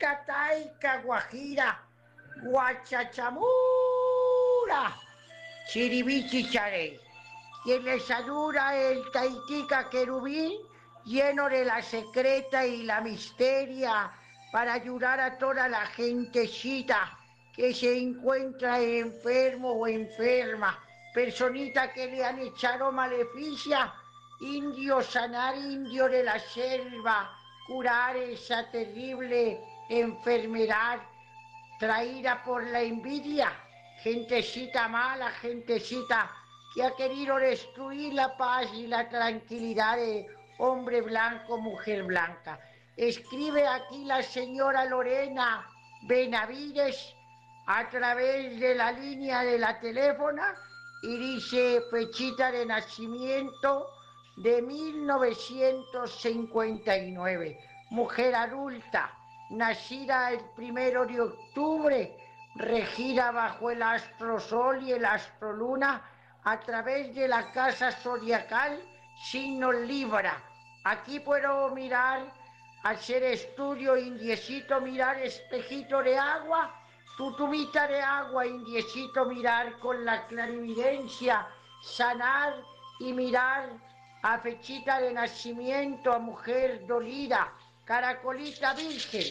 Taica, taica, guajira, guachachamura, chiribichicharé. Quien le saluda el taitica querubín, lleno de la secreta y la misteria, para ayudar a toda la gentecita que se encuentra enfermo o enferma, personita que le han echado maleficia, indio sanar, indio de la selva, curar esa terrible enfermedad traída por la envidia, gentecita mala, gentecita que ha querido destruir la paz y la tranquilidad de hombre blanco, mujer blanca. Escribe aquí la señora Lorena Benavides a través de la línea de la teléfona y dice fechita de nacimiento de 1959, mujer adulta, nacida el 1 de octubre, regida bajo el astro Sol y el astro Luna, a través de la casa zodiacal, signo Libra. Aquí puedo mirar, hacer estudio, indiecito, mirar espejito de agua, tutumita de agua, indiecito, mirar con la clarividencia, sanar y mirar a fechita de nacimiento, a mujer dolida, caracolita virgen.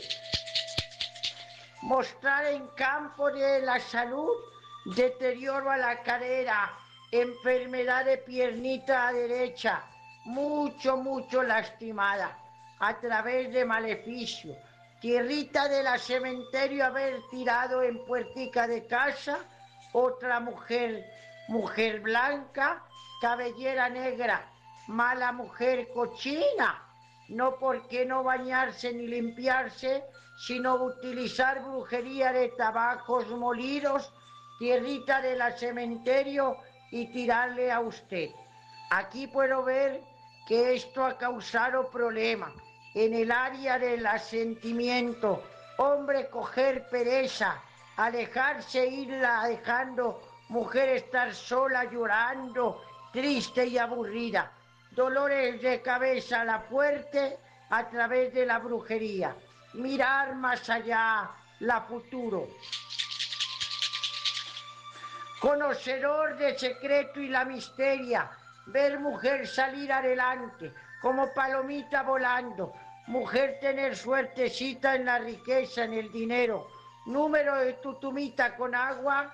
Mostrar en campo de la salud, deterioro a la cadera, enfermedad de piernita derecha, mucho lastimada, a través de maleficio. Tierrita de la cementerio haber tirado en puertica de casa, otra mujer blanca, cabellera negra, mala mujer cochina, no porque no bañarse ni limpiarse, sino utilizar brujería de tabacos molidos, tierrita de la cementerio y tirarle a usted. Aquí puedo ver que esto ha causado problemas en el área del asentimiento. Hombre, coger pereza, alejarse, irla dejando, mujer estar sola, llorando, triste y aburrida. Dolores de cabeza a la fuerte a través de la brujería. Mirar más allá, la futuro. Conocedor de secreto y la misteria, ver mujer salir adelante, como palomita volando, mujer tener suertecita en la riqueza, en el dinero. Número de tutumita con agua,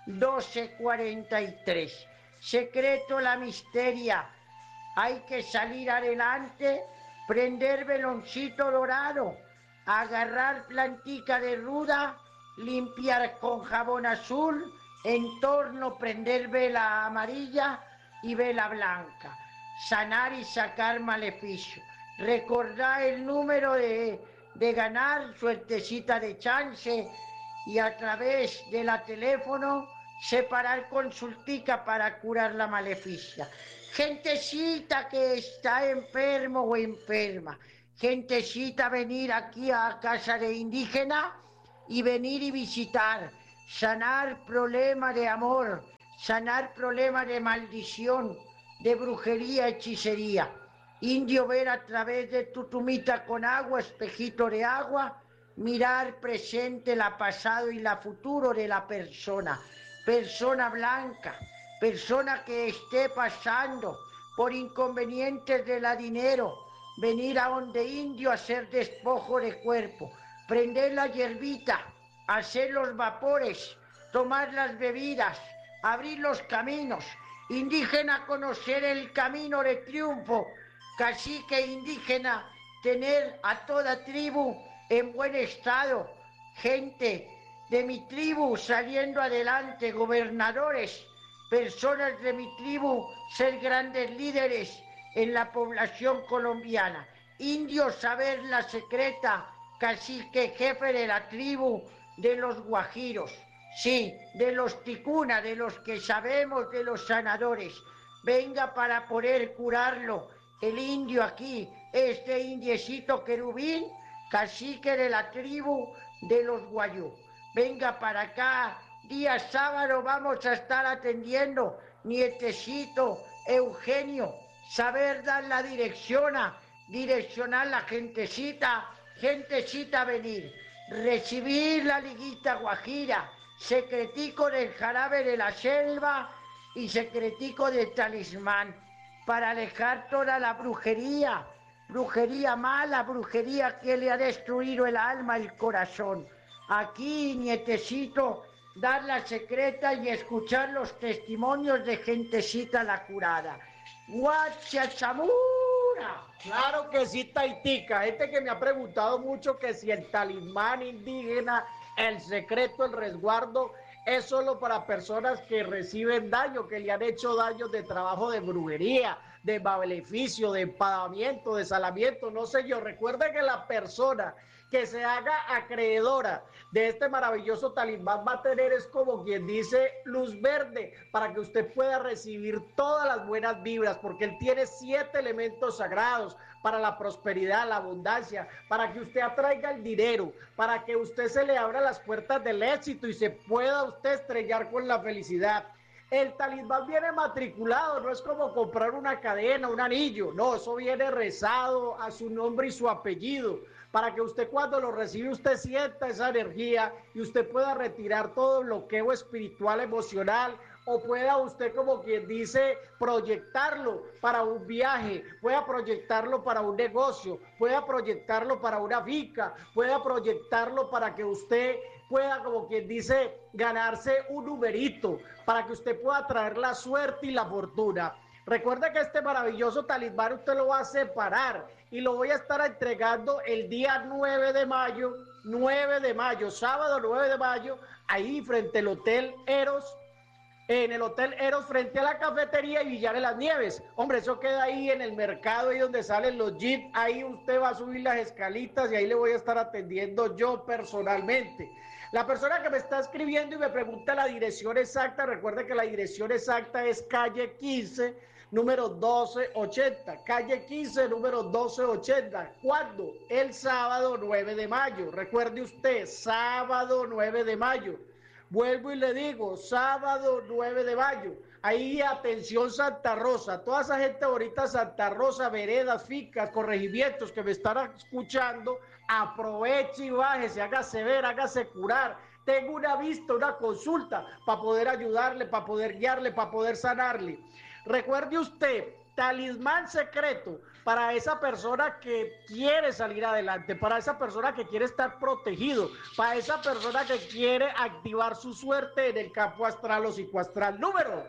1243. Secreto la misteria, hay que salir adelante, prender veloncito dorado, agarrar plantica de ruda, limpiar con jabón azul, en torno prender vela amarilla y vela blanca, sanar y sacar maleficio. Recordar el número de ganar, suertecita de chance, y a través de la teléfono separar consultica para curar la maleficia. Gentecita que está enfermo o enferma, gentecita venir aquí a casa de indígena y venir y visitar, sanar problemas de amor, sanar problemas de maldición, de brujería, hechicería. Indio ver a través de tutumita con agua, espejito de agua, mirar presente, la pasado y la futuro de la persona. Persona blanca, persona que esté pasando por inconvenientes de la dinero, venir a donde indio a hacer despojo de cuerpo, prender la hierbita, hacer los vapores, tomar las bebidas, abrir los caminos, indígena conocer el camino de triunfo, cacique indígena tener a toda tribu en buen estado, gente de mi tribu saliendo adelante, gobernadores, personas de mi tribu ser grandes líderes en la población colombiana, indios saber la secreta, cacique jefe de la tribu de los guajiros, sí, de los ticuna, de los que sabemos, de los sanadores. Venga para poder curarlo, el indio aquí, este indiecito querubín, cacique de la tribu de los guayú. Venga para acá, día sábado vamos a estar atendiendo, nietecito Eugenio, saber dar la direccionar la gentecita venir. recibir la liguita guajira, secretico del jarabe de la selva y secretico del talismán, para alejar toda la brujería, brujería mala, brujería que le ha destruido el alma, el corazón. Aquí, nietecito, dar la secreta y escuchar los testimonios de gentecita la curada. ¡Guachachamura! Claro que sí, Taitica. Gente que me ha preguntado mucho que si el talismán indígena, el secreto, el resguardo, es solo para personas que reciben daño, que le han hecho daño de trabajo de brujería, de maleficio, de empadamiento, de salamiento, no sé yo. Recuerde que la persona que se haga acreedora de este maravilloso talismán va a tener, es como quien dice, luz verde para que usted pueda recibir todas las buenas vibras, porque él tiene 7 elementos sagrados para la prosperidad, la abundancia, para que usted atraiga el dinero, para que usted se le abra las puertas del éxito y se pueda usted estrellar con la felicidad. El talismán viene matriculado, no es como comprar una cadena, un anillo, no, eso viene rezado a su nombre y su apellido, para que usted cuando lo recibe usted sienta esa energía y usted pueda retirar todo bloqueo espiritual, emocional, o pueda usted, como quien dice, proyectarlo para un viaje, pueda proyectarlo para un negocio, pueda proyectarlo para una finca, pueda proyectarlo para que usted pueda, como quien dice, ganarse un numerito, para que usted pueda traer la suerte y la fortuna. Recuerde que este maravilloso talismán usted lo va a separar y lo voy a estar entregando el día 9 de mayo, sábado 9 de mayo, ahí frente al Hotel Eros, en el Hotel Eros, frente a la cafetería y Villar de las Nieves. Hombre, eso queda ahí en el mercado, ahí donde salen los jeeps, ahí usted va a subir las escalitas y ahí le voy a estar atendiendo yo personalmente. La persona que me está escribiendo y me pregunta la dirección exacta, recuerde que la dirección exacta es calle 15, número 1280, calle 15, número 1280. ¿Cuándo? El sábado 9 de mayo. Recuerde usted, sábado 9 de mayo. Vuelvo y le digo, sábado 9 de mayo. Ahí, atención Santa Rosa, toda esa gente ahorita, Santa Rosa, veredas, fincas, corregimientos que me están escuchando, aproveche y bájese, hágase ver, hágase curar. Tengo una vista, una consulta para poder ayudarle, para poder guiarle, para poder sanarle. Recuerde usted, talismán secreto para esa persona que quiere salir adelante, para esa persona que quiere estar protegido, para esa persona que quiere activar su suerte en el campo astral o psicoastral. Número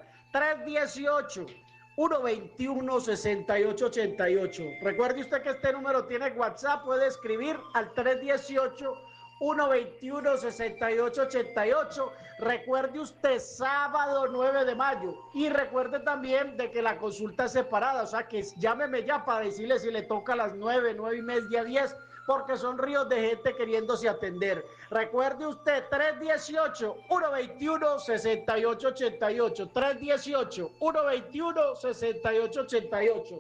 318-121-6888. Recuerde usted que este número tiene WhatsApp, puede escribir al 318-121-6888. Recuerde usted, sábado 9 de mayo. Y recuerde también de que la consulta es separada, o sea que llámeme ya para decirle si le toca a las 9, 9 y media, 10, porque son ríos de gente queriéndose atender. Recuerde usted, 318-121-6888. 318-121-6888.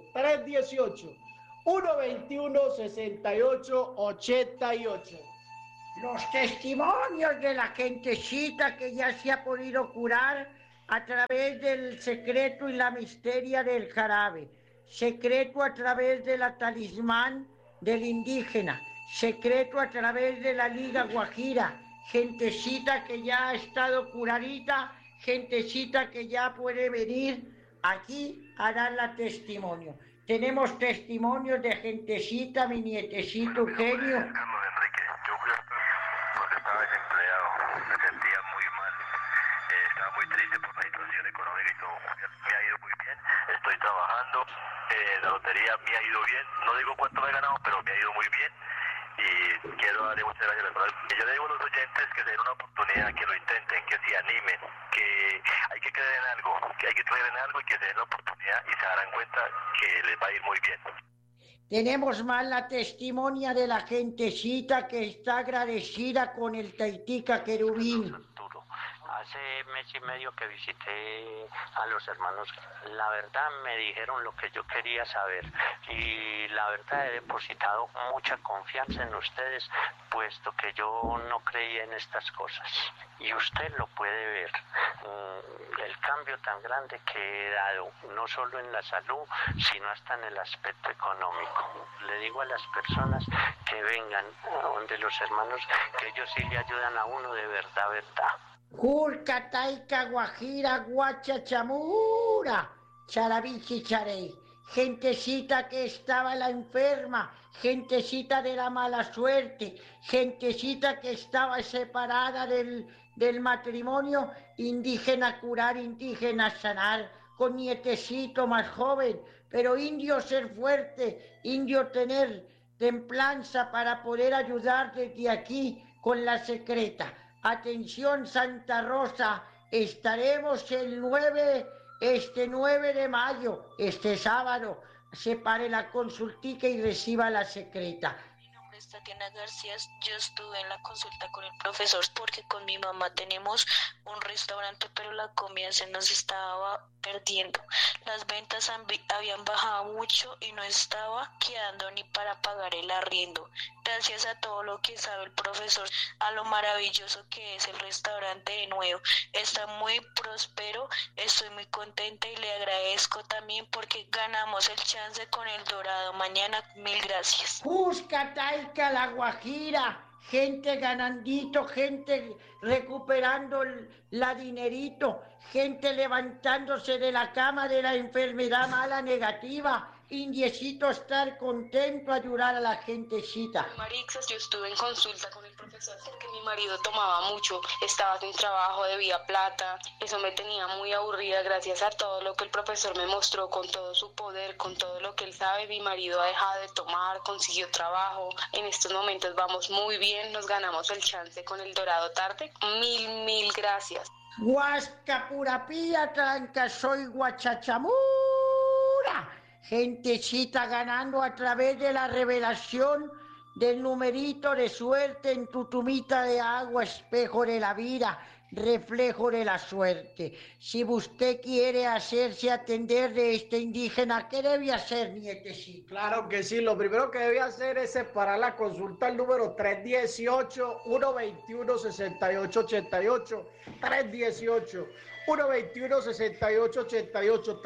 318-121-6888. Los testimonios de la gentecita que ya se ha podido curar a través del secreto y la misteria del jarabe, secreto a través de la talismán del indígena, secreto a través de la liga guajira, gentecita que ya ha estado curadita, gentecita que ya puede venir aquí a dar la testimonio. Tenemos testimonios de gentecita, mi nietecito Eugenio. Carlos Enrique, yo fui porque estaba desempleado, me sentía muy mal, estaba muy triste por la situación económica y todo. Me ha ido muy bien, estoy trabajando, la lotería me ha ido bien, no digo cuánto me he ganado, pero me ha ido muy bien y quiero darle muchas gracias a los. Yo le digo a los oyentes que den una oportunidad, que lo intenten, que se animen, que hay que creer en algo, que hay que creer en algo y que se den la oportunidad y se darán cuenta que les va a ir muy bien. Tenemos más la testimonia de la gentecita que está agradecida con el Taitica Querubín. Arturo, ha hace mes y medio que visité a los hermanos, la verdad me dijeron lo que yo quería saber y la verdad he depositado mucha confianza en ustedes, puesto que yo no creía en estas cosas y usted lo puede ver, el cambio tan grande que he dado, no solo en la salud, sino hasta en el aspecto económico. Le digo a las personas que vengan a donde los hermanos, que ellos sí le ayudan a uno de verdad, verdad. Julca, Taica, Guajira, Guacha, Chamura, Charabichi, Charey. Gentecita que estaba la enferma, gentecita de la mala suerte, gentecita que estaba separada del matrimonio, indígena curar, indígena sanar, con nietecito más joven, pero indio ser fuerte, indio tener templanza para poder ayudar desde aquí con la secreta. Atención Santa Rosa, estaremos el 9 de mayo, este sábado. Separe la consultica y reciba la secreta. Mi nombre es Tatiana García, yo estuve en la consulta con el profesor porque con mi mamá tenemos un restaurante, pero la comida se nos estaba perdiendo. Las ventas habían bajado mucho y no estaba quedando ni para pagar el arriendo. Gracias a todo lo que sabe el profesor, a lo maravilloso que es el restaurante de nuevo. Está muy próspero, estoy muy contenta y le agradezco también porque ganamos el chance con el Dorado. Mañana, mil gracias. Busca Taica, la Guajira, gente ganandito, gente recuperando la dinerito, gente levantándose de la cama de la enfermedad mala negativa, indiecito estar contento, ayudar a la gentecita. Marixas, yo estuve en consulta con el profesor porque mi marido tomaba mucho, estaba sin trabajo, debía plata, eso me tenía muy aburrida. Gracias a todo lo que el profesor me mostró, con todo su poder, con todo lo que él sabe, mi marido ha dejado de tomar, consiguió trabajo, en estos momentos vamos muy bien, nos ganamos el chance con el Dorado tarde. Mil gracias. Huasca Purapía, Tranca, soy Guachachamura. Gentecita ganando a través de la revelación del numerito de suerte en tu tumita de agua, espejo de la vida, reflejo de la suerte. Si usted quiere hacerse atender de este indígena, ¿qué debe hacer, nietecito? Claro que sí, lo primero que debe hacer es separar la consulta al número 318-121-6888, 318-121-6888,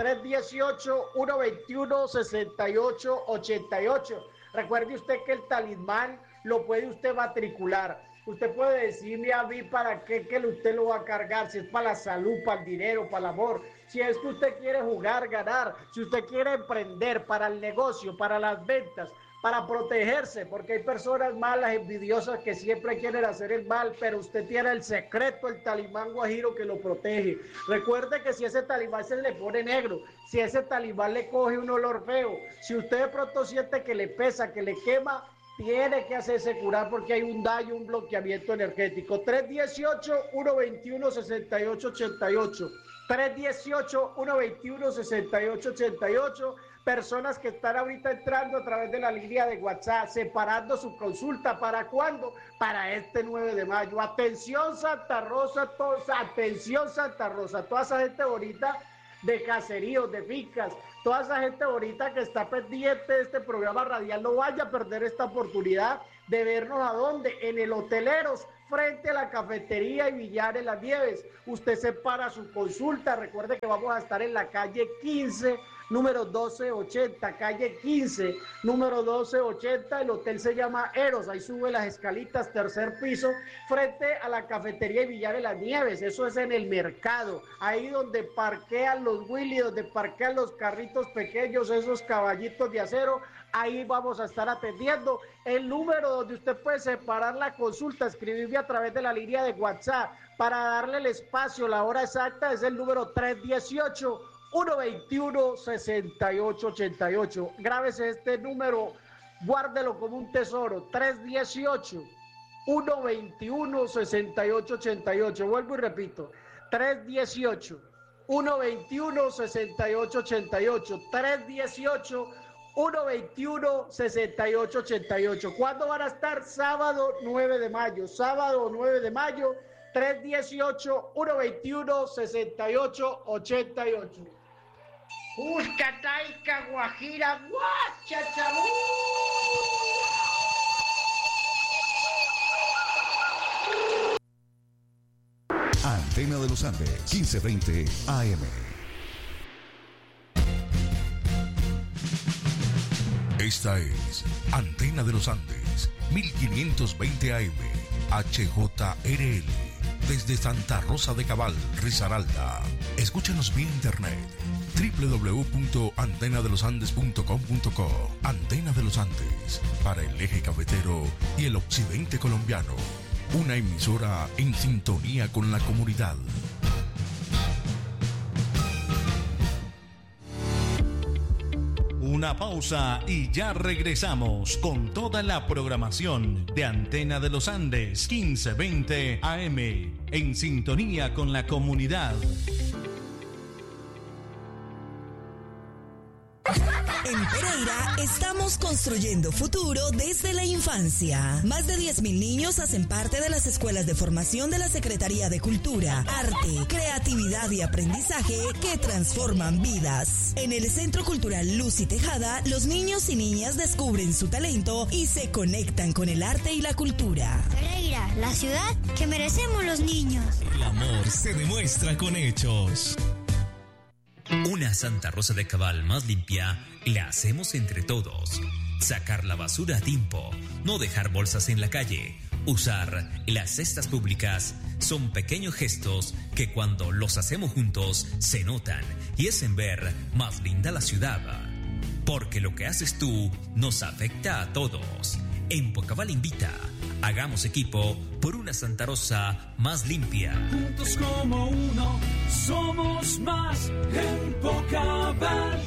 318-121-6888. Recuerde usted que el talismán lo puede usted matricular. Usted puede decirme a mí para qué que usted lo va a cargar, si es para la salud, para el dinero, para el amor, si es que usted quiere jugar, ganar, si usted quiere emprender, para el negocio, para las ventas, para protegerse, porque hay personas malas, envidiosas, que siempre quieren hacer el mal, pero usted tiene el secreto, el talismán guajiro que lo protege. Recuerde que si ese talismán se le pone negro, si ese talismán le coge un olor feo, si usted de pronto siente que le pesa, que le quema, tiene que hacerse curar porque hay un daño, un bloqueamiento energético. 318-121-6888. 318-121-6888. Personas que están ahorita entrando a través de la línea de WhatsApp, separando su consulta. ¿Para cuándo? Para este 9 de mayo. Atención Santa Rosa, atención Santa Rosa. Toda esa gente ahorita de caseríos, de fincas, toda esa gente ahorita que está pendiente de este programa radial, no vaya a perder esta oportunidad de vernos. ¿A dónde? En el Hoteleros, frente a la cafetería y billar en Las Nieves. Usted separa su consulta. Recuerde que vamos a estar en la calle 15, número 1280, calle 15, número 1280. El hotel se llama Eros, ahí sube las escalitas, tercer piso, frente a la cafetería y billar en Las Nieves. Eso es en el mercado, ahí donde parquean los Willy, donde parquean los carritos pequeños, esos caballitos de acero. Ahí vamos a estar atendiendo. El número donde usted puede separar la consulta, escribirme a través de la línea de WhatsApp para darle el espacio, la hora exacta, es el número 318-121-6888. Grábese este número, guárdelo como un tesoro. 318-121-6888. Vuelvo y repito. 318-121-6888. 318-121-6888. ¿Cuándo van a estar? Sábado 9 de mayo. Sábado 9 de mayo, 318-121-6888. Cuscataica, Guajira, Guachachabú. Antena de los Andes, 1520 AM. Esta es Antena de los Andes, 1520 AM, HJRL, desde Santa Rosa de Cabal, Risaralda. Escúchanos vía internet, www.antenadelosandes.com.co. Antena de los Andes, para el eje cafetero y el occidente colombiano. Una emisora en sintonía con la comunidad. Una pausa y ya regresamos con toda la programación de Antena de los Andes 1520 AM, en sintonía con la comunidad. En Pereira estamos construyendo futuro desde la infancia. Más de 10.000 niños hacen parte de las escuelas de formación de la Secretaría de Cultura, Arte, Creatividad y Aprendizaje que transforman vidas. En el Centro Cultural Luz y Tejada, los niños y niñas descubren su talento y se conectan con el arte y la cultura. Pereira, la ciudad que merecemos los niños. El amor se demuestra con hechos. Una Santa Rosa de Cabal más limpia la hacemos entre todos. Sacar la basura a tiempo, no dejar bolsas en la calle, usar las cestas públicas son pequeños gestos que cuando los hacemos juntos se notan y hacen ver más linda la ciudad. Porque lo que haces tú nos afecta a todos. En Pocabal invita, hagamos equipo por una Santa Rosa más limpia. Juntos como uno, somos más en Pocabal.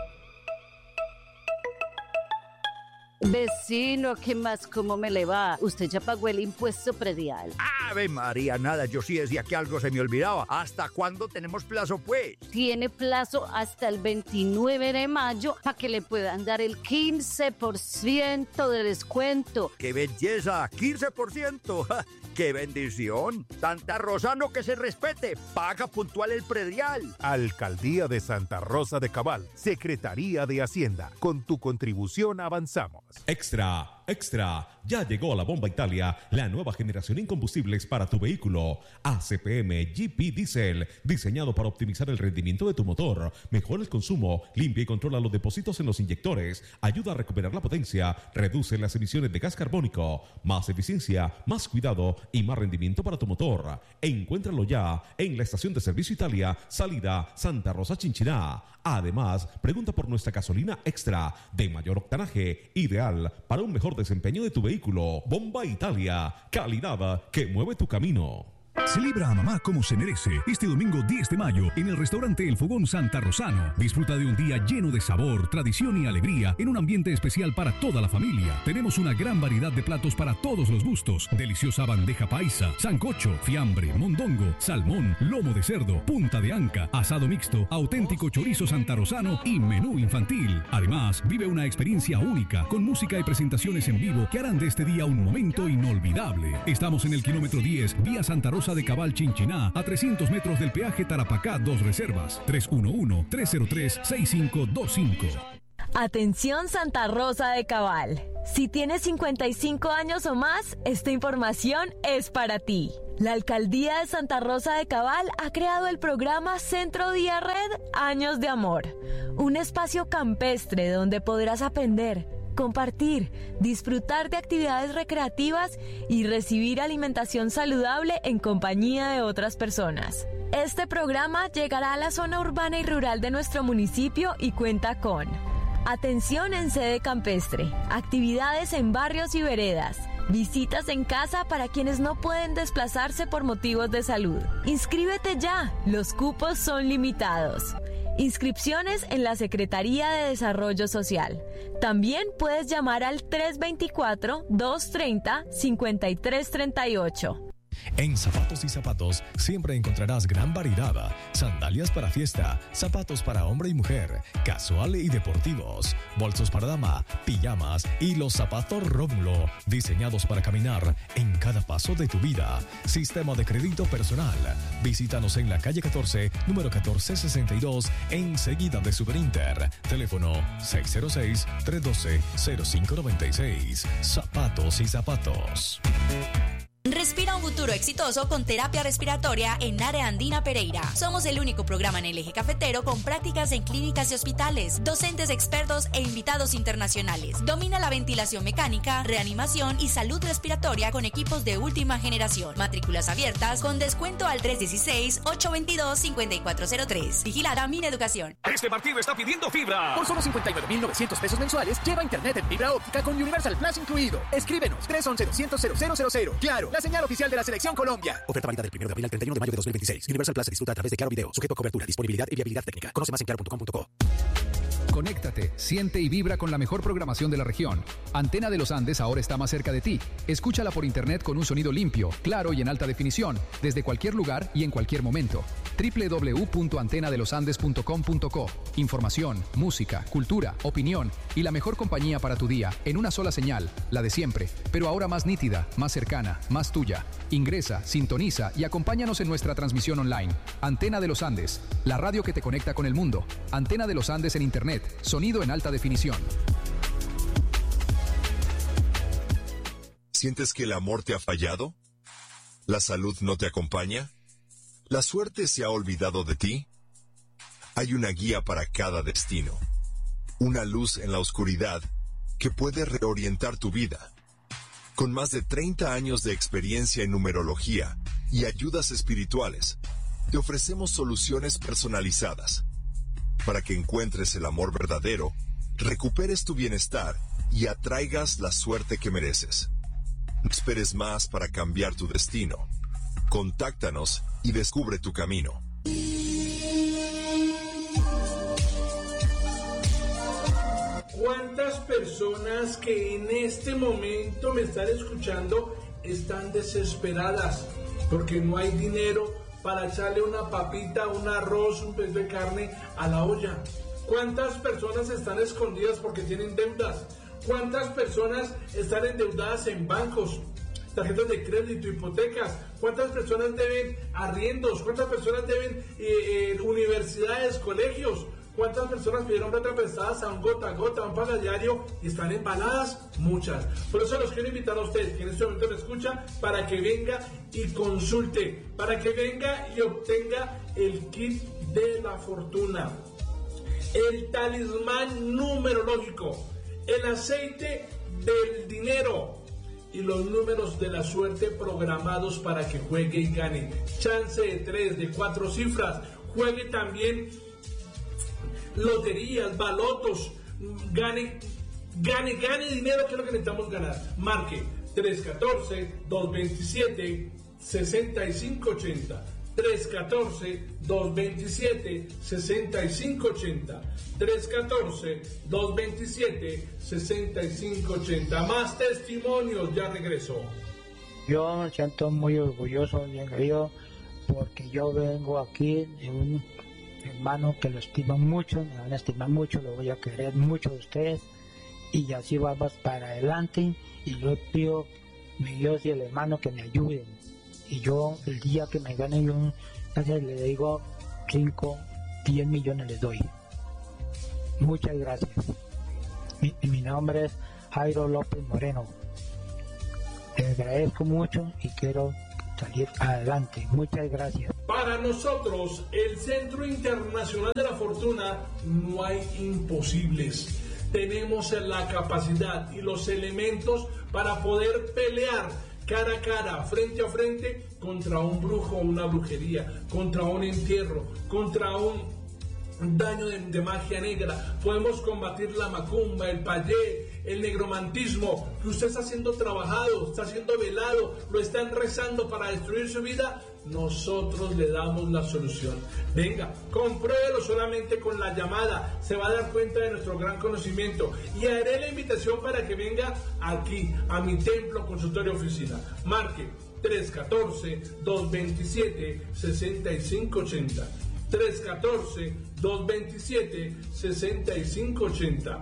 Vecino, ¿qué más? ¿Cómo me le va? ¿Usted ya pagó el impuesto predial? Ave María, nada, yo sí decía que algo se me olvidaba. ¿Hasta cuándo tenemos plazo, pues? Tiene plazo hasta el 29 de mayo para que le puedan dar el 15% de descuento. ¡Qué belleza! ¡15%! ¡Qué bendición! Santa Rosano que se respete, paga puntual el predial. Alcaldía de Santa Rosa de Cabal, Secretaría de Hacienda. Con tu contribución avanzamos. Extra, extra, ya llegó a la Bomba Italia la nueva generación en combustibles para tu vehículo. ACPM GP Diesel, diseñado para optimizar el rendimiento de tu motor, mejora el consumo, limpia y controla los depósitos en los inyectores, ayuda a recuperar la potencia, reduce las emisiones de gas carbónico, más eficiencia, más cuidado y más rendimiento para tu motor. Encuéntralo ya en la estación de servicio Italia, salida Santa Rosa Chinchiná. Además, pregunta por nuestra gasolina extra de mayor octanaje, ideal para un mejor desempeño de tu vehículo. Bomba Italia, calidad que mueve tu camino. Celebra a mamá como se merece este domingo 10 de mayo en el restaurante El Fogón Santa Rosano. Disfruta de un día lleno de sabor, tradición y alegría en un ambiente especial para toda la familia. Tenemos una gran variedad de platos para todos los gustos. Deliciosa bandeja paisa, sancocho, fiambre, mondongo, salmón, lomo de cerdo, punta de anca, asado mixto, auténtico chorizo santarrosano y menú infantil. Además, vive una experiencia única con música y presentaciones en vivo que harán de este día un momento inolvidable. Estamos en el kilómetro 10, vía Santa Rosa de Cabal Chinchiná, a 300 metros del peaje Tarapacá, 2 Reservas, 311-303-6525. Atención Santa Rosa de Cabal. Si tienes 55 años o más, esta información es para ti. La Alcaldía de Santa Rosa de Cabal ha creado el programa Centro Día Red Años de Amor, un espacio campestre donde podrás aprender, compartir, disfrutar de actividades recreativas y recibir alimentación saludable en compañía de otras personas. Este programa llegará a la zona urbana y rural de nuestro municipio y cuenta con atención en sede campestre, actividades en barrios y veredas, visitas en casa para quienes no pueden desplazarse por motivos de salud. Inscríbete ya, los cupos son limitados. Inscripciones en la Secretaría de Desarrollo Social. También puedes llamar al 324-230-5338. En Zapatos y Zapatos siempre encontrarás gran variedad. Sandalias para fiesta, zapatos para hombre y mujer, casual y deportivos, bolsos para dama, pijamas y los zapatos Rómulo, diseñados para caminar en cada paso de tu vida. Sistema de crédito personal. Visítanos en la calle 14, número 1462, enseguida de Superinter. Teléfono 606-312-0596. Zapatos y Zapatos. Respira un futuro exitoso con terapia respiratoria en Área Andina Pereira. Somos el único programa en el eje cafetero con prácticas en clínicas y hospitales, docentes expertos e invitados internacionales. Domina la ventilación mecánica, reanimación y salud respiratoria con equipos de última generación. Matrículas abiertas con descuento al 316-822-5403. Vigilada Mineducación. Este partido está pidiendo fibra. Por solo 59,900 pesos mensuales, lleva internet en fibra óptica con Universal Plus incluido. Escríbenos 311-200-0000. Claro, la señal oficial de la Selección Colombia. Oferta válida del 1 de abril al 31 de mayo de 2026. Universal Plus se disfruta a través de Claro Video. Sujeto a cobertura, disponibilidad y viabilidad técnica. Conoce más en claro.com.co. Conéctate, siente y vibra con la mejor programación de la región. Antena de los Andes ahora está más cerca de ti. Escúchala por internet con un sonido limpio, claro y en alta definición, desde cualquier lugar y en cualquier momento. www.antenadelosandes.com.co. Información, música, cultura, opinión y la mejor compañía para tu día en una sola señal, la de siempre, pero ahora más nítida, más cercana, más tuya. Ingresa, sintoniza y acompáñanos en nuestra transmisión online. Antena de los Andes, la radio que te conecta con el mundo. Antena de los Andes en internet, sonido en alta definición. ¿Sientes que el amor te ha fallado? ¿La salud no te acompaña? ¿La suerte se ha olvidado de ti? Hay una guía para cada destino. Una luz en la oscuridad que puede reorientar tu vida. Con más de 30 años de experiencia en numerología y ayudas espirituales, te ofrecemos soluciones personalizadas para que encuentres el amor verdadero, recuperes tu bienestar y atraigas la suerte que mereces. No esperes más para cambiar tu destino. Contáctanos y descubre tu camino. ¿Cuántas personas que en este momento me están escuchando están desesperadas porque no hay dinero para echarle una papita, un arroz, un pedazo de carne a la olla? ¿Cuántas personas están escondidas porque tienen deudas? ¿Cuántas personas están endeudadas en bancos, tarjetas de crédito, hipotecas? ¿Cuántas personas deben arriendos? ¿Cuántas personas deben universidades, colegios? ¿Cuántas personas pidieron plata prestadas a un gota a gota, a un pagadiario y están embaladas? Muchas. Por eso los quiero invitar a ustedes que en este momento me escuchan para que venga y consulte, para que venga y obtenga el kit de la fortuna, el talismán numerológico, el aceite del dinero y los números de la suerte programados para que juegue y gane. Chance de 3, de 4 cifras. Juegue también loterías, balotos, gane dinero, que es lo que necesitamos ganar. Marque 314-227-6580. 314-227-6580. 314-227-6580. Más testimonios, ya regresó. Yo me siento muy orgulloso y engreído porque yo vengo aquí de un hermano que lo estima mucho, me van a estimar mucho, lo voy a querer mucho de ustedes y así vamos para adelante. Y yo pido mi Dios y el hermano que me ayuden, y yo el día que me gane yo le digo 5, 10 millones les doy. Muchas gracias. Mi nombre es Jairo López Moreno. Les agradezco mucho y quiero salir adelante. Muchas gracias. Para nosotros, el Centro Internacional de la Fortuna, no hay imposibles. Tenemos la capacidad y los elementos para poder pelear cara a cara, frente a frente, contra un brujo o una brujería, contra un entierro, contra un daño de magia negra. Podemos combatir la macumba, el payé, el negromantismo que usted está siendo trabajado, está siendo velado, lo están rezando para destruir su vida, nosotros le damos la solución. Venga, compruébelo solamente con la llamada, se va a dar cuenta de nuestro gran conocimiento y haré la invitación para que venga aquí a mi templo, consultorio, oficina. Marque 314-227-6580. 314-227-6580.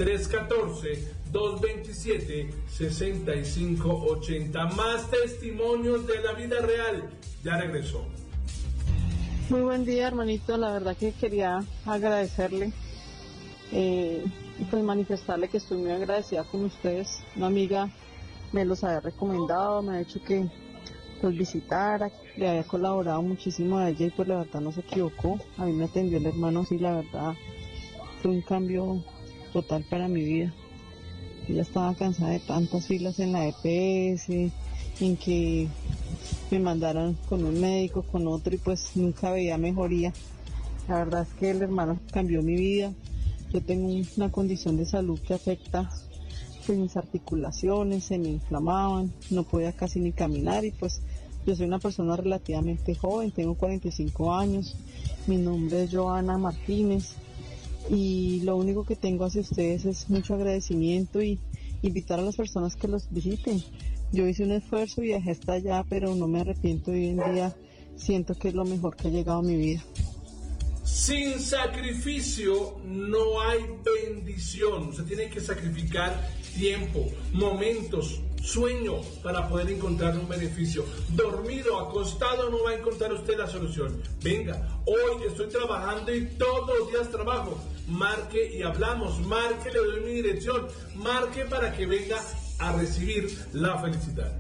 314-227-6580. Más testimonios de la vida real. Ya regresó. Muy buen día, hermanito. La verdad que quería agradecerle y pues manifestarle que estoy muy agradecida con ustedes. Una amiga me los había recomendado, me ha dicho que pues visitara, le había colaborado muchísimo a ella y pues la verdad no se equivocó. A mí me atendió el hermano, sí, la verdad fue un cambio total para mi vida. Ella estaba cansada de tantas filas en la EPS, en que me mandaron con un médico, con otro y pues nunca veía mejoría. La verdad es que el hermano cambió mi vida. Yo tengo una condición de salud que afecta pues mis articulaciones, se me inflamaban, no podía casi ni caminar y pues yo soy una persona relativamente joven, tengo 45 años, mi nombre es Joana Martínez y lo único que tengo hacia ustedes es mucho agradecimiento y invitar a las personas que los visiten. Yo hice un esfuerzo, viajé hasta allá, pero no me arrepiento. Hoy en día siento que es lo mejor que ha llegado a mi vida. Sin sacrificio no hay bendición. Usted tiene que sacrificar tiempo, momentos, sueño para poder encontrar un beneficio. Dormido, acostado, no va a encontrar usted la solución. Venga, hoy estoy trabajando y todos los días trabajo. Marque y hablamos, marque, le doy mi dirección, marque para que venga a recibir la felicidad.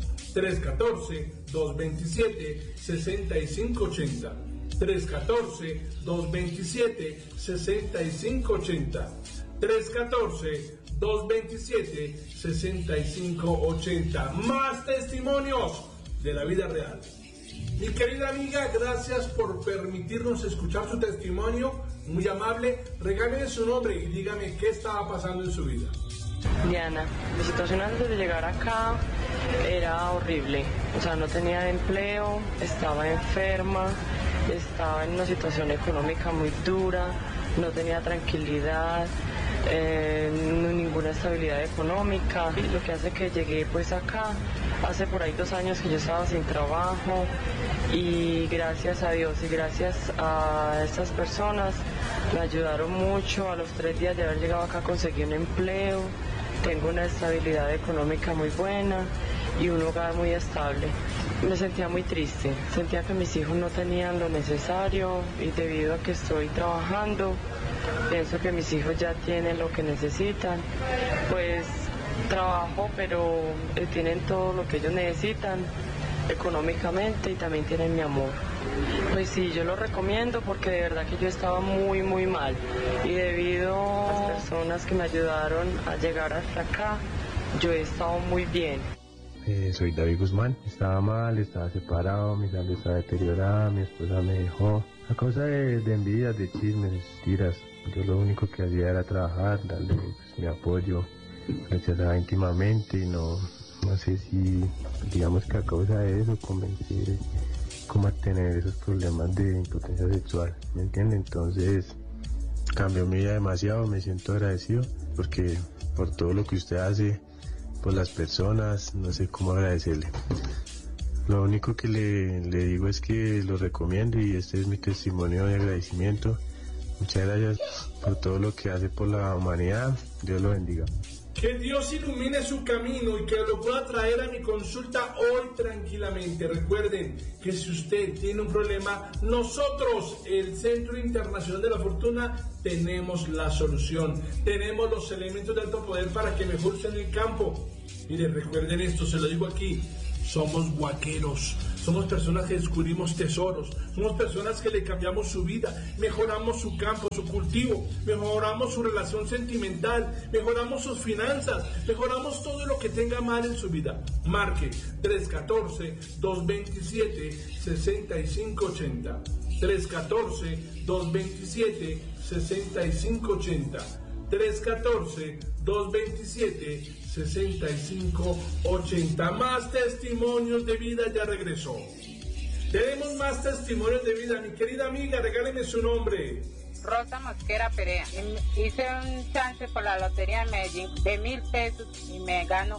314-227-6580. 314-227-6580. 314-227-6580. Más testimonios de la vida real. Mi querida amiga, gracias por permitirnos escuchar su testimonio. Muy amable. Regáleme su nombre y dígame qué estaba pasando en su vida. Diana, mi situación antes de llegar acá era horrible. O sea, no tenía empleo, estaba enferma, estaba en una situación económica muy dura, no tenía tranquilidad, ninguna estabilidad económica. Y lo que hace que llegué pues acá, hace por ahí 2 años que yo estaba sin trabajo y gracias a Dios y gracias a estas personas me ayudaron mucho. A los 3 días de haber llegado acá conseguí un empleo, tengo una estabilidad económica muy buena y un hogar muy estable. Me sentía muy triste, sentía que mis hijos no tenían lo necesario y debido a que estoy trabajando, pienso que mis hijos ya tienen lo que necesitan. Pues trabajo, pero tienen todo lo que ellos necesitan económicamente y también tienen mi amor. Pues sí, yo lo recomiendo porque de verdad que yo estaba muy mal y debido a las personas que me ayudaron a llegar hasta acá, yo he estado muy bien. Soy David Guzmán, estaba mal, estaba separado, mi salud estaba deteriorada, mi esposa me dejó a causa de envidias, de chismes, tiras. Yo lo único que hacía era trabajar, darle pues, mi apoyo, rechazaba íntimamente y no sé si digamos que a causa de eso comencé como a tener esos problemas de impotencia sexual, ¿me entiende? Entonces cambió mi vida demasiado, me siento agradecido porque por todo lo que usted hace por las personas, no sé cómo agradecerle. Lo único que le digo es que lo recomiendo y este es mi testimonio de agradecimiento. Muchas gracias por todo lo que hace por la humanidad. Dios lo bendiga. Que Dios ilumine su camino y que lo pueda traer a mi consulta hoy tranquilamente. Recuerden que si usted tiene un problema, nosotros, el Centro Internacional de la Fortuna, tenemos la solución. Tenemos los elementos de alto poder para que mejor sea en el campo. Miren, recuerden esto, se lo digo aquí. Somos guaqueros, somos personas que descubrimos tesoros, somos personas que le cambiamos su vida, mejoramos su campo, su cultivo, mejoramos su relación sentimental, mejoramos sus finanzas, mejoramos todo lo que tenga mal en su vida. Marque 314-227-6580, 314-227-6580, 314-227-6580. Más testimonios de vida, ya regresó. Tenemos más testimonios de vida. Mi querida amiga, regáleme su nombre. Rosa Mosquera Perea. Hice un chance por la Lotería de Medellín de 1.000 pesos y me gano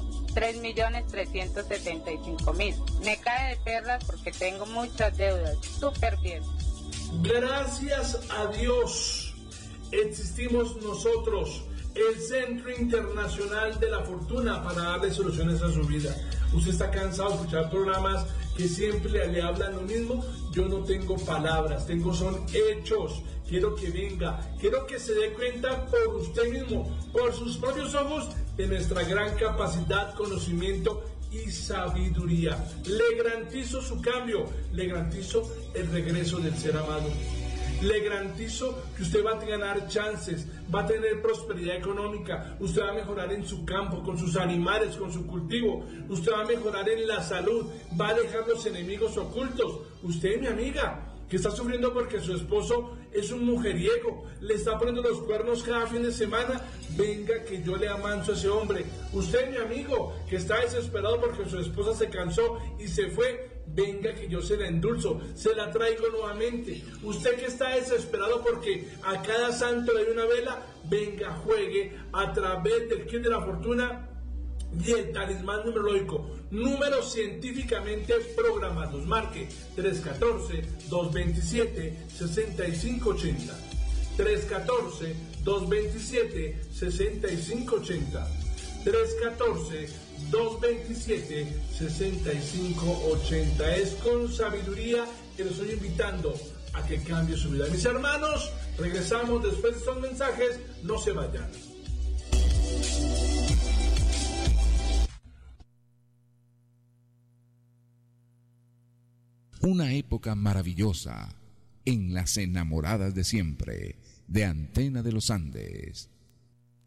3.375.000. Me cae de perlas porque tengo muchas deudas. Súper bien. Gracias a Dios existimos nosotros, el Centro Internacional de la Fortuna, para darle soluciones a su vida. Usted está cansado de escuchar programas que siempre le hablan lo mismo. Yo no tengo palabras, son hechos. Quiero que venga, quiero que se dé cuenta por usted mismo, por sus propios ojos, de nuestra gran capacidad, conocimiento y sabiduría. Le garantizo su cambio, le garantizo el regreso del ser amado. Le garantizo que usted va a ganar chances, va a tener prosperidad económica, usted va a mejorar en su campo, con sus animales, con su cultivo, usted va a mejorar en la salud, va a dejar los enemigos ocultos. Usted, mi amiga, que está sufriendo porque su esposo es un mujeriego, le está poniendo los cuernos cada fin de semana, venga que yo le amanso a ese hombre. Usted, mi amigo, que está desesperado porque su esposa se cansó y se fue, venga que yo se la endulzo, se la traigo nuevamente. Usted que está desesperado porque a cada santo le doy una vela, venga, juegue a través del kit de la fortuna y el talismán numerológico, números científicamente programados. Marque 314-227-6580. 314-227-6580. 314-227-6580. Es con sabiduría que los estoy invitando a que cambie su vida. Mis hermanos, regresamos después de estos mensajes. No se vayan. Una época maravillosa en las enamoradas de siempre de Antena de los Andes.